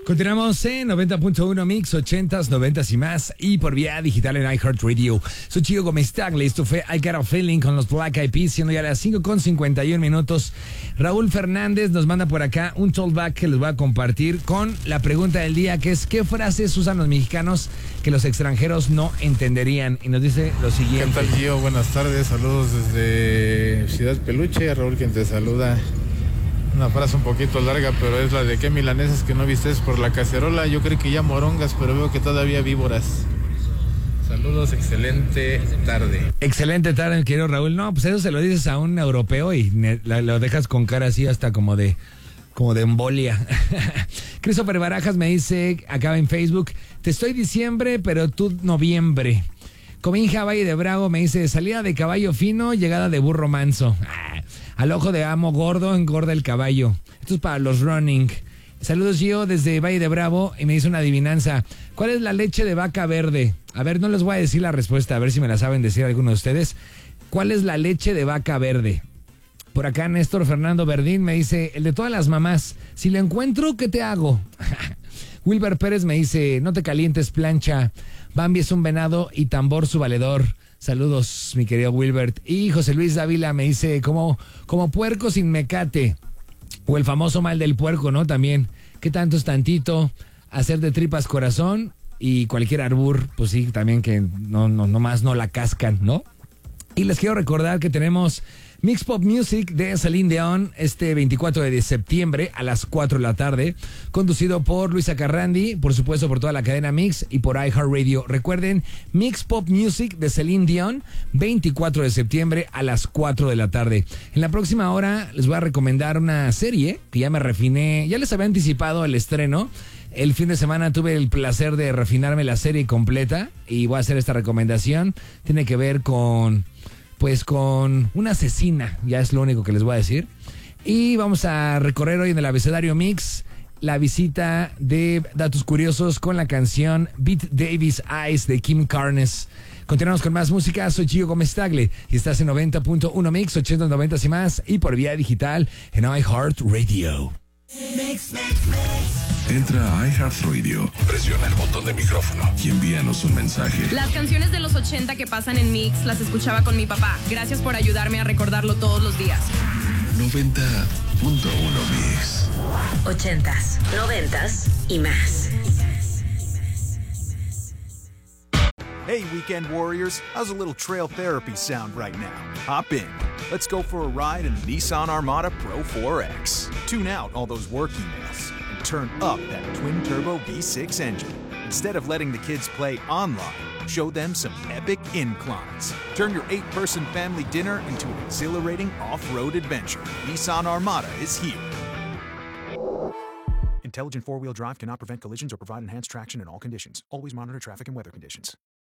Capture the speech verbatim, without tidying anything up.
Continuamos en noventa punto uno Mix, ochentas, noventas y más, y por vía digital en iHeartRadio. Soy Chico Gómez Tagle, esto fue I Got a Feeling con los Black Eyed Peas, siendo ya las cinco con cincuenta y uno minutos. Raúl Fernández nos manda por acá un tollback que les voy a compartir con la pregunta del día, que es ¿qué frases usan los mexicanos que los extranjeros no entenderían? Y nos dice lo siguiente. ¿Qué tal, Gio? Buenas tardes, saludos desde Ciudad Peluche, Raúl quien te saluda. Una frase un poquito larga, pero es la de ¿qué milanesas que no vistes por la cacerola? Yo creo que ya morongas, pero veo que todavía víboras. Saludos, excelente tarde. Excelente tarde, querido Raúl. No, pues eso se lo dices a un europeo y ne- la- lo dejas con cara así hasta como de como de embolia. Christopher Barajas me dice, acaba en Facebook, te estoy diciembre, pero tú noviembre. Cominja Valle de Bravo me dice, salida de caballo fino, llegada de burro manso. Ah, al ojo de amo gordo, engorda el caballo. Esto es para los running. Saludos, Gio, desde Valle de Bravo, y me dice una adivinanza. ¿Cuál es la leche de vaca verde? A ver, no les voy a decir la respuesta, a ver si me la saben decir alguno de ustedes. ¿Cuál es la leche de vaca verde? Por acá Néstor Fernando Verdín me dice, el de todas las mamás, si lo encuentro, ¿qué te hago? Wilber Pérez me dice, no te calientes, plancha. Bambi es un venado y tambor su valedor. Saludos, mi querido Wilbert. Y José Luis Dávila me dice, como, como puerco sin mecate. O el famoso mal del puerco, ¿no? También. ¿Qué tanto es tantito? Hacer de tripas corazón y cualquier arbur, pues sí, también que no, no, no más no la cascan, ¿no? Y les quiero recordar que tenemos Mix Pop Music de Celine Dion este veinticuatro de septiembre a las cuatro de la tarde, conducido por Luisa Carrandi, por supuesto por toda la cadena Mix y por iHeartRadio. Recuerden, Mix Pop Music de Celine Dion, veinticuatro de septiembre a las cuatro de la tarde. En la próxima hora les voy a recomendar una serie que ya me refiné, ya les había anticipado el estreno. El fin de semana tuve el placer de refinarme la serie completa y voy a hacer esta recomendación. Tiene que ver con... pues con una asesina, ya es lo único que les voy a decir. Y vamos a recorrer hoy en el abecedario Mix la visita de datos curiosos con la canción Beat Davis Eyes de Kim Carnes. Continuamos con más música, soy Gio Gómez Tagle y estás en noventa punto uno Mix, ochenta, noventa y más y por vía digital en iHeartRadio. Mix, mix, mix. Entra a iHeartRadio, presiona el botón de micrófono y envíanos un mensaje. Las canciones de los ochenta que pasan en Mix las escuchaba con mi papá. Gracias por ayudarme a recordarlo todos los días. noventa punto uno Mix. Ochentas, noventas y más. Hey, Weekend Warriors, how's a little trail therapy sound right now? Hop in. Let's go for a ride in the Nissan Armada Pro four X. Tune out all those work emails and turn up that twin-turbo V six engine. Instead of letting the kids play online, show them some epic inclines. Turn your eight-person family dinner into an exhilarating off-road adventure. Nissan Armada is here. Intelligent four-wheel drive cannot prevent collisions or provide enhanced traction in all conditions. Always monitor traffic and weather conditions.